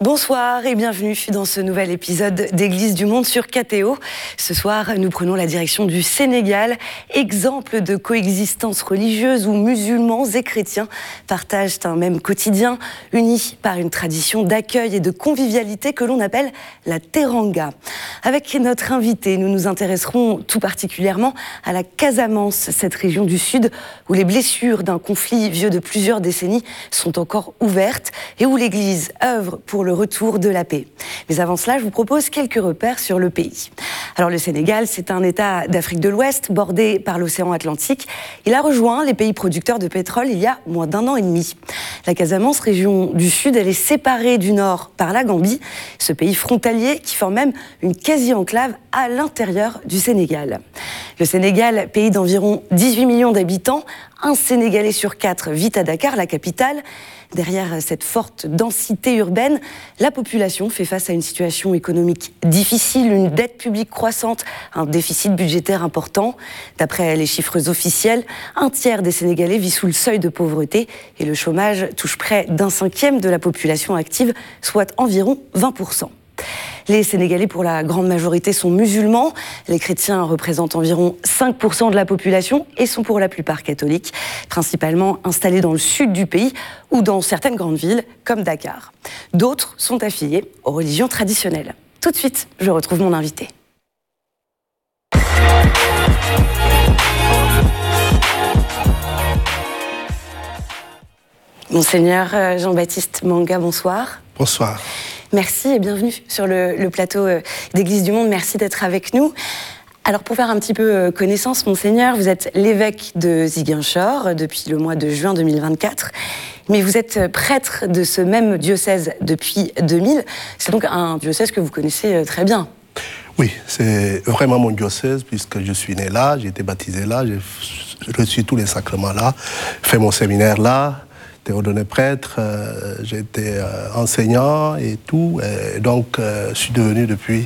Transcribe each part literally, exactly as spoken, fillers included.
Bonsoir et bienvenue dans ce nouvel épisode d'Église du Monde sur K T O. Ce soir, nous prenons la direction du Sénégal, exemple de coexistence religieuse où musulmans et chrétiens partagent un même quotidien, unis par une tradition d'accueil et de convivialité que l'on appelle la teranga. Avec notre invité, nous nous intéresserons tout particulièrement à la Casamance, cette région du Sud où les blessures d'un conflit vieux de plusieurs décennies sont encore ouvertes et où l'Église œuvre pour le retour de la paix. Mais avant cela, je vous propose quelques repères sur le pays. Alors le Sénégal, c'est un État d'Afrique de l'Ouest bordé par l'océan Atlantique. Il a rejoint les pays producteurs de pétrole il y a moins d'un an et demi. La Casamance, région du Sud, elle est séparée du Nord par la Gambie, ce pays frontalier qui forme même une quasi-enclave à l'intérieur du Sénégal. Le Sénégal, pays d'environ dix-huit millions d'habitants, un Sénégalais sur quatre vit à Dakar, la capitale. Derrière cette forte densité urbaine, la population fait face à une situation économique difficile, une dette publique croissante, un déficit budgétaire important. D'après les chiffres officiels, un tiers des Sénégalais vit sous le seuil de pauvreté et le chômage touche près d'un cinquième de la population active, soit environ vingt pour cent. Les Sénégalais, pour la grande majorité, sont musulmans. Les chrétiens représentent environ cinq pour cent de la population et sont pour la plupart catholiques, principalement installés dans le sud du pays ou dans certaines grandes villes comme Dakar. D'autres sont affiliés aux religions traditionnelles. Tout de suite, je retrouve mon invité. Monseigneur Jean-Baptiste Manga, bonsoir. Bonsoir. Merci et bienvenue sur le, le plateau d'Église du Monde. Merci d'être avec nous. Alors, pour faire un petit peu connaissance, Monseigneur, vous êtes l'évêque de Ziguinchor depuis le mois de juin deux mille vingt-quatre, mais vous êtes prêtre de ce même diocèse depuis deux mille. C'est donc un diocèse que vous connaissez très bien. Oui, c'est vraiment mon diocèse puisque je suis né là, j'ai été baptisé là, j'ai reçu tous les sacrements là, fait mon séminaire là. J'étais ordonné prêtre, euh, j'ai été euh, enseignant et tout. Et donc, euh, je suis devenu depuis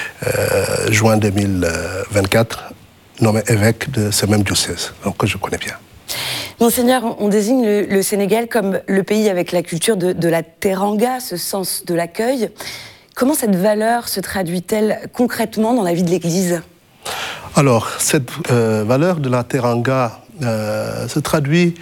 euh, juin deux mille vingt-quatre nommé évêque de ce même diocèse, donc que je connais bien. Monseigneur, on désigne le, le Sénégal comme le pays avec la culture de, de la teranga, ce sens de l'accueil. Comment cette valeur se traduit-elle concrètement dans la vie de l'Église ? Alors, cette euh, valeur de la teranga euh, se traduit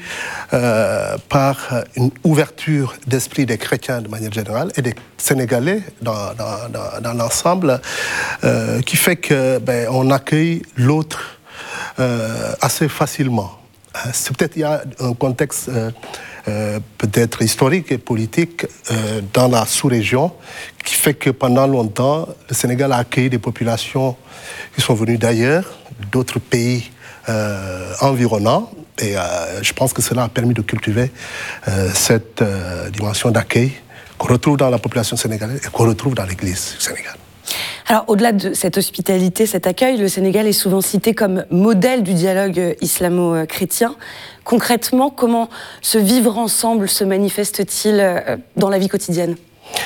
euh, par une ouverture d'esprit des chrétiens de manière générale et des Sénégalais dans, dans, dans, dans l'ensemble, euh, qui fait que ben, on accueille l'autre euh, assez facilement. C'est peut-être il y a un contexte euh, euh, peut-être historique et politique euh, dans la sous-région qui fait que pendant longtemps, le Sénégal a accueilli des populations qui sont venues d'ailleurs, d'autres pays euh, environnants. Et euh, je pense que cela a permis de cultiver euh, cette euh, dimension d'accueil qu'on retrouve dans la population sénégalaise et qu'on retrouve dans l'Église du Sénégal. Alors, au-delà de cette hospitalité, cet accueil, le Sénégal est souvent cité comme modèle du dialogue islamo-chrétien. Concrètement, comment ce vivre ensemble se manifeste-t-il dans la vie quotidienne ?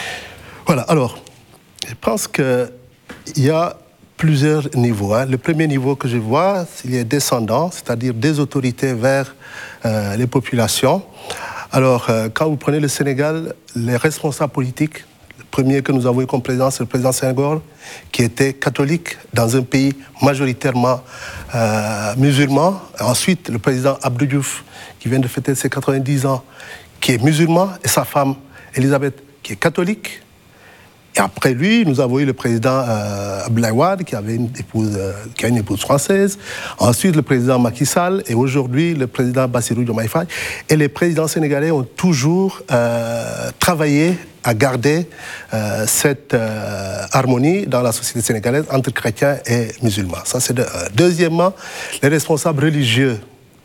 Voilà, alors, je pense qu'il y a plusieurs niveaux. Hein. Le premier niveau que je vois, c'est les descendants, c'est-à-dire des autorités vers euh, les populations. Alors, euh, quand vous prenez le Sénégal, les responsables politiques, le premier que nous avons eu comme président, c'est le président Senghor, qui était catholique dans un pays majoritairement euh, musulman. Ensuite, le président Abdou Diouf, qui vient de fêter ses quatre-vingt-dix ans, qui est musulman, et sa femme, Elisabeth, qui est catholique. Et après lui, nous avons eu le président euh, Abdoulaye Wade, qui, avait une épouse, euh, qui a une épouse française. Ensuite, le président Macky Sall. Et aujourd'hui, le président Bassirou Diomaye Faye. Et les présidents sénégalais ont toujours euh, travaillé à garder euh, cette euh, harmonie dans la société sénégalaise entre chrétiens et musulmans. Ça, c'est de, euh, deuxièmement, les responsables religieux,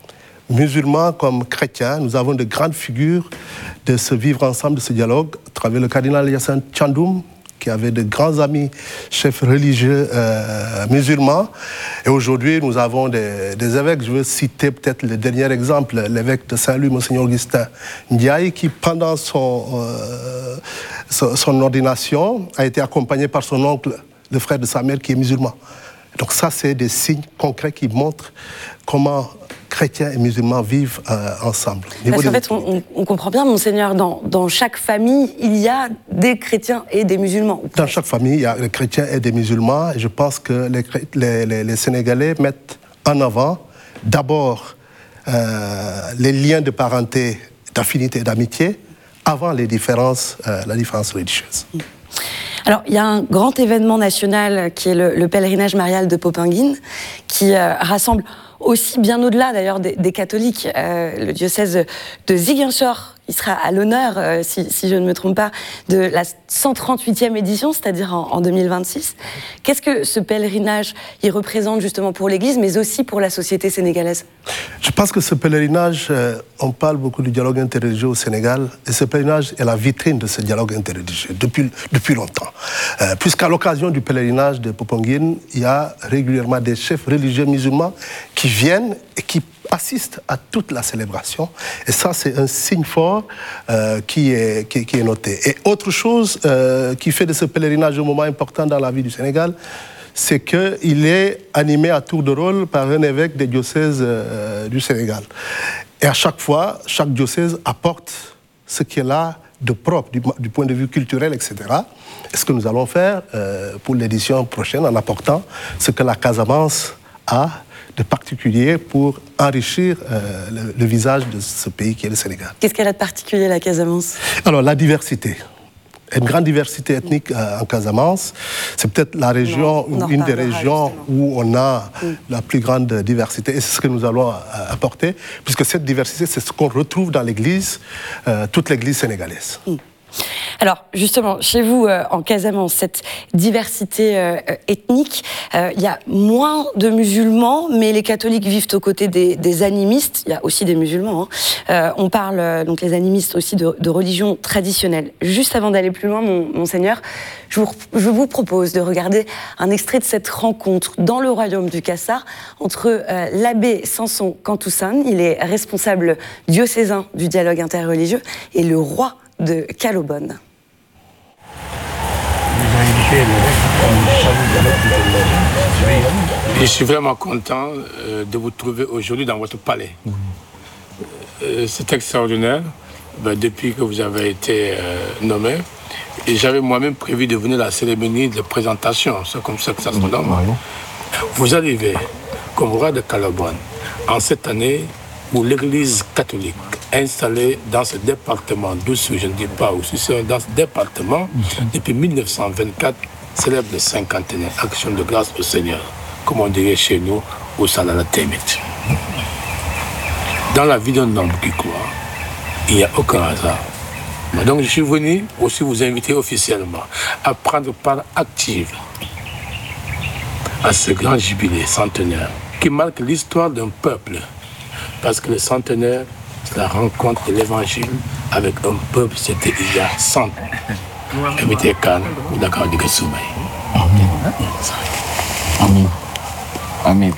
musulmans comme chrétiens, nous avons de grandes figures de ce vivre ensemble, de ce dialogue, à travers le cardinal Yassine Thiandoum, qui avait de grands amis chefs religieux euh, musulmans. Et aujourd'hui, nous avons des, des évêques. Je veux citer peut-être le dernier exemple, l'évêque de Saint-Louis, Monseigneur Augustin Ndiaye, qui, pendant son, euh, son, son ordination, a été accompagné par son oncle, le frère de sa mère, qui est musulman. Donc ça, c'est des signes concrets qui montrent comment chrétiens et musulmans vivent euh, ensemble. Parce qu'en fait, on, on comprend bien, Monseigneur, dans, dans chaque famille, il y a des chrétiens et des musulmans. Dans chaque famille, il y a des chrétiens et des musulmans. Et je pense que les, les, les, les Sénégalais mettent en avant d'abord euh, les liens de parenté, d'affinité et d'amitié, avant les différences, euh, la différence religieuse. Alors, il y a un grand événement national qui est le, le pèlerinage marial de Popenguine, qui euh, rassemble aussi bien au-delà d'ailleurs des, des catholiques. Euh, le diocèse de Ziguinchor, il sera à l'honneur, euh, si, si je ne me trompe pas, de la cent trente-huitième édition, c'est-à-dire en, en deux mille vingt-six. Qu'est-ce que ce pèlerinage il représente justement pour l'Église, mais aussi pour la société sénégalaise? Je pense que ce pèlerinage, euh, on parle beaucoup du dialogue interreligieux au Sénégal, et ce pèlerinage est la vitrine de ce dialogue interreligieux depuis, depuis longtemps. Euh, Puisqu'à l'occasion du pèlerinage de Popenguine, il y a régulièrement des chefs religieux musulmans qui viennent et qui assistent à toute la célébration. Et ça, c'est un signe fort euh, qui, est, qui, qui est noté. Et autre chose euh, qui fait de ce pèlerinage un moment important dans la vie du Sénégal, c'est qu'il est animé à tour de rôle par un évêque des diocèses euh, du Sénégal. Et à chaque fois, chaque diocèse apporte ce qui est là de propre, du, du point de vue culturel, et cetera. Et ce que nous allons faire euh, pour l'édition prochaine, en apportant ce que la Casamance a de particulier pour enrichir euh, le, le visage de ce pays qui est le Sénégal. Qu'est-ce qu'elle a de particulier, la Casamance? Alors, la diversité. Une grande diversité ethnique euh, en Casamance. C'est peut-être la région, on en une des régions justement. où on a mm. la plus grande diversité. Et c'est ce que nous allons euh, apporter, puisque cette diversité, c'est ce qu'on retrouve dans l'Église, euh, toute l'Église sénégalaise. Mm. Alors, justement, chez vous, euh, en Casamance, cette diversité euh, ethnique, euh, il y a moins de musulmans, mais les catholiques vivent aux côtés des, des animistes. Il y a aussi des musulmans. Hein. Euh, on parle, euh, donc les animistes, aussi de, de religion traditionnelle. Juste avant d'aller plus loin, mon, Monseigneur, je vous, je vous propose de regarder un extrait de cette rencontre dans le royaume du Cassa entre euh, l'abbé Samson Kantoussane, il est responsable diocésain du dialogue interreligieux, et le roi de Calobonne. Je suis vraiment content de vous trouver aujourd'hui dans votre palais. C'est extraordinaire, depuis que vous avez été nommé. Et j'avais moi-même prévu de venir à la cérémonie de présentation, c'est comme ça que ça se nomme. Vous arrivez comme roi de Calobonne en cette année où l'Église catholique installée dans ce département, d'Oussou, je ne dis pas où, c'est dans ce département, depuis mille neuf cent vingt-quatre, célèbre le cinquantenaire, action de grâce au Seigneur, comme on dirait chez nous, au Salala Témit. Dans la vie d'un homme qui croit, il n'y a aucun hasard. Donc je suis venu aussi vous inviter officiellement à prendre part active à ce grand jubilé centenaire qui marque l'histoire d'un peuple. Parce que le centenaire, c'est la rencontre de l'évangile avec un peuple, c'était il y a cent ans. Invité Khan, d'accord, du Soumay. Amen. Amen.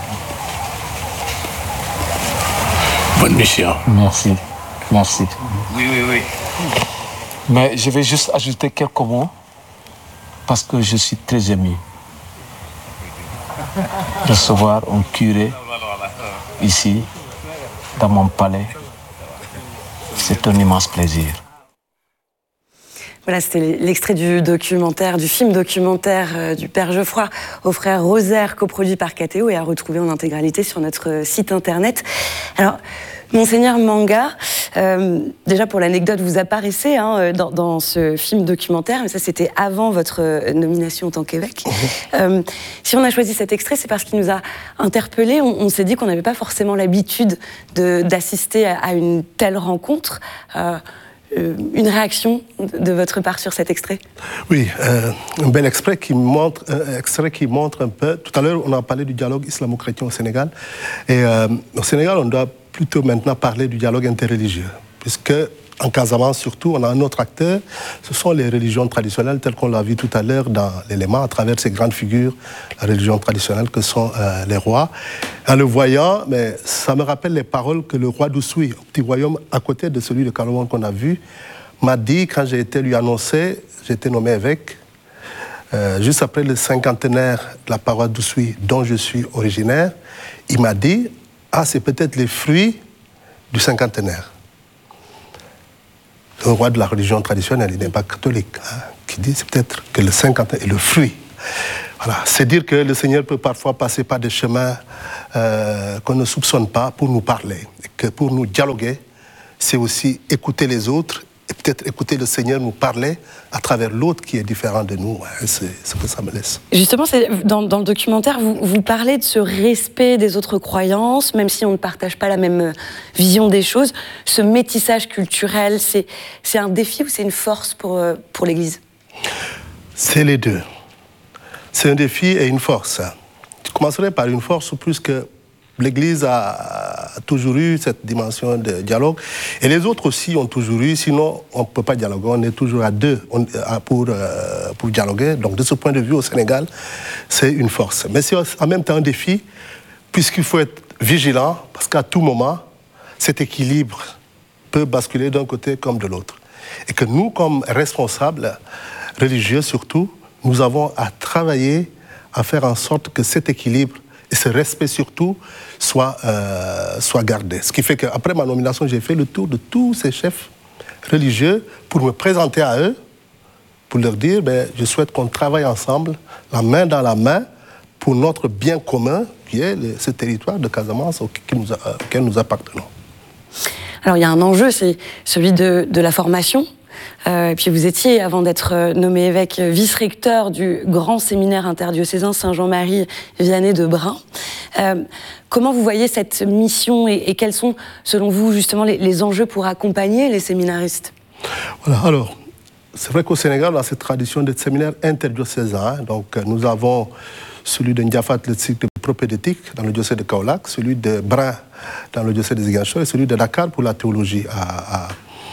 Bonne mission. Merci. Merci. Oui, oui, oui. Mais je vais juste ajouter quelques mots parce que je suis très ému. Recevoir un curé ici, dans mon palais, c'est un immense plaisir. Voilà, c'était l'extrait du documentaire, du film documentaire euh, du Père Geoffroy au frère Rosaire, coproduit par K T O et à retrouver en intégralité sur notre site internet. Alors, Monseigneur Manga, euh, déjà pour l'anecdote, vous apparaissez hein, dans, dans ce film documentaire, mais ça c'était avant votre nomination en tant qu'évêque. Mmh. Euh, si on a choisi cet extrait, c'est parce qu'il nous a interpellés. On, on s'est dit qu'on n'avait pas forcément l'habitude d'assister à, à une telle rencontre. Euh, Une réaction de votre part sur cet extrait? Oui, euh, un bel extrait qui montre, un extrait qui montre un peu. Tout à l'heure, on a parlé du dialogue islamo-chrétien au Sénégal. Et euh, au Sénégal, on doit plutôt maintenant parler du dialogue interreligieux. Puisque, en Casamance surtout, on a un autre acteur. Ce sont les religions traditionnelles, telles qu'on l'a vu tout à l'heure dans l'élément, à travers ces grandes figures, la religion traditionnelle que sont euh, les rois. En le voyant, mais ça me rappelle les paroles que le roi d'Oussouy, un petit royaume à côté de celui de Calobonne qu'on a vu, m'a dit quand j'ai été lui annoncé, j'ai été nommé évêque, euh, juste après le cinquantenaire de la paroisse d'Oussouy, dont je suis originaire, il m'a dit, ah, c'est peut-être les fruits du cinquantenaire. Le roi de la religion traditionnelle, il n'est pas catholique, hein, qui dit c'est peut-être que le cinquantenaire est le fruit. Voilà. C'est dire que le Seigneur peut parfois passer par des chemins euh, qu'on ne soupçonne pas pour nous parler. Et que pour nous dialoguer, c'est aussi écouter les autres et peut-être écouter le Seigneur nous parler à travers l'autre qui est différent de nous. Hein. C'est ce que ça me laisse. Justement, dans, dans le documentaire, vous, vous parlez de ce respect des autres croyances, même si on ne partage pas la même vision des choses. Ce métissage culturel, c'est, c'est un défi ou c'est une force pour, pour l'Église? C'est les deux. C'est un défi et une force. Je commencerai par une force plus que l'Église a toujours eu cette dimension de dialogue. Et les autres aussi ont toujours eu, sinon on ne peut pas dialoguer. On est toujours à deux pour, pour dialoguer. Donc de ce point de vue, au Sénégal, c'est une force. Mais c'est en même temps un défi, puisqu'il faut être vigilant, parce qu'à tout moment, cet équilibre peut basculer d'un côté comme de l'autre. Et que nous, comme responsables religieux surtout, nous avons à travailler à faire en sorte que cet équilibre et ce respect surtout soit, euh, soit gardé. Ce qui fait qu'après ma nomination, j'ai fait le tour de tous ces chefs religieux pour me présenter à eux, pour leur dire, ben, je souhaite qu'on travaille ensemble, la main dans la main, pour notre bien commun, qui est le, ce territoire de Casamance auquel nous, auquel nous appartenons. Alors il y a un enjeu, c'est celui de, de la formation. Euh, et puis vous étiez, avant d'être nommé évêque, vice-recteur du grand séminaire interdiocésain Saint-Jean-Marie Vianney de Brin. Euh, comment vous voyez cette mission et, et quels sont, selon vous, justement, les, les enjeux pour accompagner les séminaristes? Voilà, alors, c'est vrai qu'au Sénégal, on a cette tradition de séminaire interdiocésain. Donc, nous avons celui de Ndiafat, le cycle propédétique, dans le diocèse de Kaolack, celui de Brin, dans le diocèse de Ziguinchor, et celui de Dakar pour la théologie à, à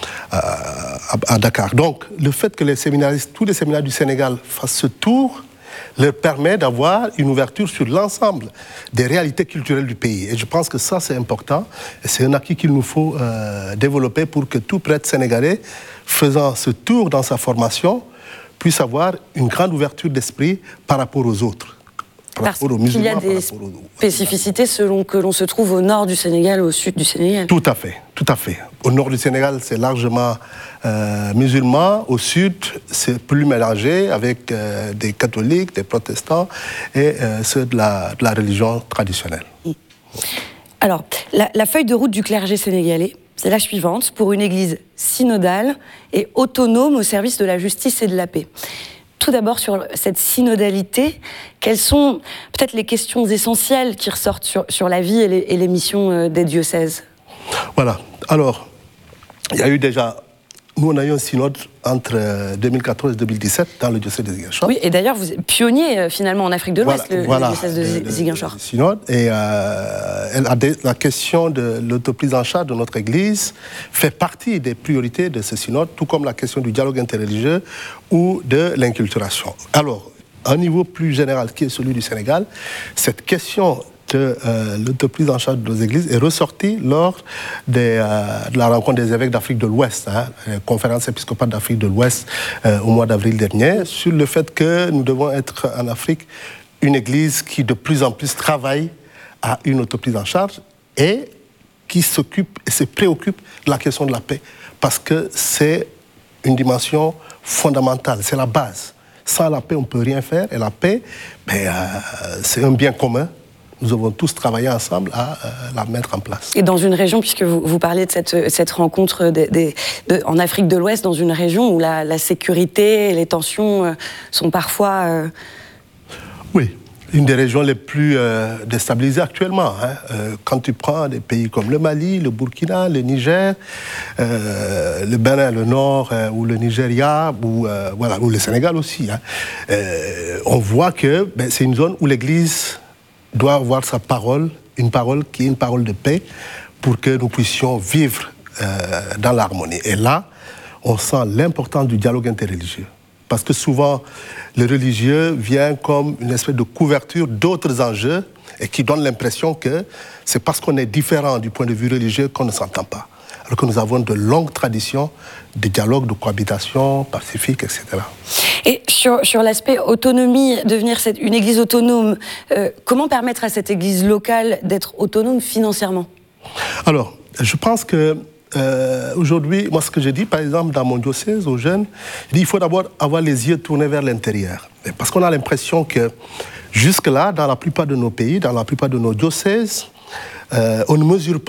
À, à Dakar. Donc, le fait que les séminaristes, tous les séminaires du Sénégal fassent ce tour, leur permet d'avoir une ouverture sur l'ensemble des réalités culturelles du pays. Et je pense que ça, c'est important. Et c'est un acquis qu'il nous faut euh, développer pour que tout prêtre sénégalais, faisant ce tour dans sa formation, puisse avoir une grande ouverture d'esprit par rapport aux autres. Parce qu'il y a des spécificités selon que l'on se trouve au nord du Sénégal ou au sud du Sénégal. Tout à fait, tout à fait. Au nord du Sénégal, c'est largement euh, musulman. Au sud, c'est plus mélangé avec euh, des catholiques, des protestants et euh, ceux de la, de la religion traditionnelle. Alors, la, la feuille de route du clergé sénégalais, c'est la suivante, pour une église synodale et autonome au service de la justice et de la paix. Tout d'abord, sur cette synodalité, quelles sont peut-être les questions essentielles qui ressortent sur, sur la vie et les, et les missions des diocèses? Voilà. Alors, il y a eu déjà... Nous, on a eu un synode entre deux mille quatorze et deux mille dix-sept dans le diocèse de Ziguinchor. Oui, et d'ailleurs, vous êtes pionnier, finalement, en Afrique de l'Ouest, voilà, le, voilà, le diocèse de, de Ziguinchor. Le synode. Et euh, la question de l'autoprise en charge de notre Église fait partie des priorités de ce synode, tout comme la question du dialogue interreligieux ou de l'inculturation. Alors, à un niveau plus général, qui est celui du Sénégal, cette question de euh, l'autoprise en charge de nos églises est ressortie lors des, euh, de la rencontre des évêques d'Afrique de l'Ouest, hein, la conférence épiscopale d'Afrique de l'Ouest euh, au mois d'avril dernier, sur le fait que nous devons être en Afrique une église qui de plus en plus travaille à une autoprise en charge et qui s'occupe et se préoccupe de la question de la paix, parce que c'est une dimension fondamentale, c'est la base. Sans la paix, on ne peut rien faire, et la paix, ben, euh, c'est un bien commun. Nous devons tous travailler ensemble à euh, la mettre en place. Et dans une région, puisque vous, vous parlez de cette, cette rencontre des, des, de, en Afrique de l'Ouest, dans une région où la, la sécurité et les tensions euh, sont parfois... Euh... Oui, une des régions les plus euh, déstabilisées actuellement. Hein. Euh, quand tu prends des pays comme le Mali, le Burkina, le Niger, euh, le Bénin, le Nord, euh, ou le Nigeria, ou, euh, voilà, ou le Sénégal aussi, hein. euh, on voit que ben, c'est une zone où l'Église doit avoir sa parole, une parole qui est une parole de paix, pour que nous puissions vivre euh, dans l'harmonie. Et là, on sent l'importance du dialogue interreligieux. Parce que souvent, le religieux vient comme une espèce de couverture d'autres enjeux et qui donne l'impression que c'est parce qu'on est différent du point de vue religieux qu'on ne s'entend pas. Alors que nous avons de longues traditions de dialogue, de cohabitation pacifique, et cetera. Et sur, sur l'aspect autonomie, devenir cette, une église autonome, euh, comment permettre à cette église locale d'être autonome financièrement? Alors, je pense que euh, aujourd'hui, moi ce que je dis par exemple dans mon diocèse aux jeunes, je dis il faut d'abord avoir les yeux tournés vers l'intérieur. Parce qu'on a l'impression que jusque-là, dans la plupart de nos pays, dans la plupart de nos diocèses, euh, on ne mesure pas